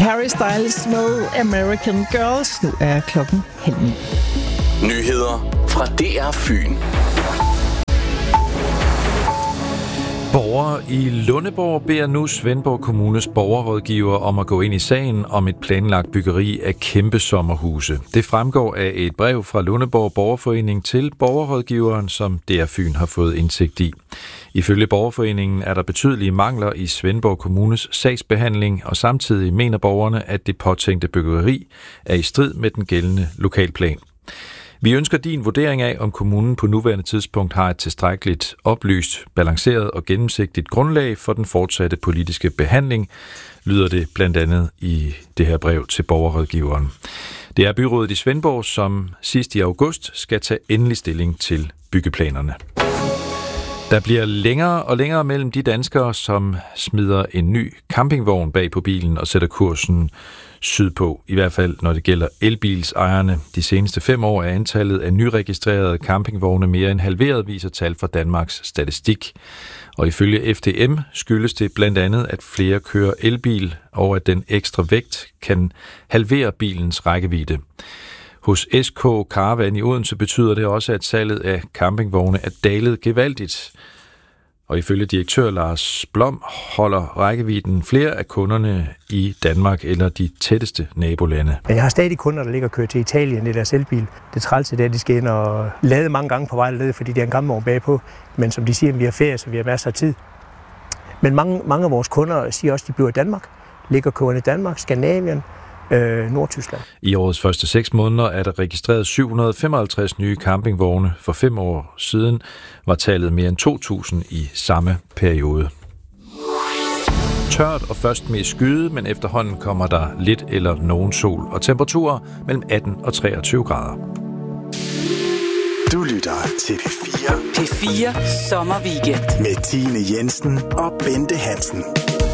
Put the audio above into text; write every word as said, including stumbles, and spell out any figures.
Harry Styles med American Girls. Nu er klokken halv ni. Nyheder fra D R Fyn. Borgere i Lundeborg beder nu Svendborg Kommunes borgerrådgiver om at gå ind i sagen om et planlagt byggeri af kæmpe sommerhuse. Det fremgår af et brev fra Lundeborg Borgerforening til borgerrådgiveren, som D R Fyn har fået indsigt i. Ifølge borgerforeningen er der betydelige mangler i Svendborg Kommunes sagsbehandling, og samtidig mener borgerne, at det påtænkte byggeri er i strid med den gældende lokalplan. Vi ønsker din vurdering af, om kommunen på nuværende tidspunkt har et tilstrækkeligt oplyst, balanceret og gennemsigtigt grundlag for den fortsatte politiske behandling, lyder det blandt andet i det her brev til borgerrådgiveren. Det er byrådet i Svendborg, som sidst i august skal tage endelig stilling til byggeplanerne. Der bliver længere og længere mellem de danskere, som smider en ny campingvogn bag på bilen og sætter kursen sydpå, i hvert fald når det gælder elbilsejerne. De seneste fem år er antallet af nyregistrerede campingvogne mere end halveret, viser tal fra Danmarks Statistik. Og ifølge F D M skyldes det blandt andet, at flere kører elbil, og at den ekstra vægt kan halvere bilens rækkevidde. Hos S K Caravan i Odense betyder det også, at salget af campingvogne er dalet gevaldigt. Og ifølge direktør Lars Blom holder rækkevidden flere af kunderne i Danmark eller de tætteste nabolande. Jeg har stadig kunder, der ligger og kører til Italien i deres elbil. Det trælse er, at de skal ind og lade mange gange på vej lade, fordi de har en campingvogn bagpå. Men som de siger, vi har ferie, så vi har masser af tid. Men mange, mange af vores kunder siger også, at de bliver i Danmark. Ligger kørende i Danmark, Skandinavien, Øh, Nordtyskland. I årets første seks måneder er der registreret syv hundrede og femoghalvtreds nye campingvogne. For fem år siden var tallet mere end to tusind i samme periode. Tørt og først med skyde, men efterhånden kommer der lidt eller nogen sol og temperaturer mellem atten og treogtyve grader. Du lytter til P fire. P fire Sommerweekend Med Tine Jensen og Bente Hansen.